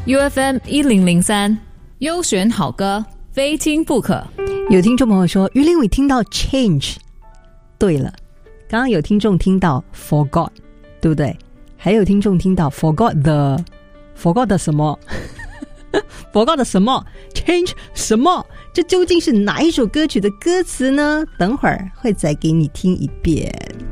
UFM 1003，优选好歌，非听不可。 有听众朋友说，于林伟听到 change， 对了，刚刚有听众听到 forgot， 对不对？还有听众听到 forgot the 什么forgot the 什么 change 什么，这究竟是哪一首歌曲的歌词呢？等会儿会再给你听一遍。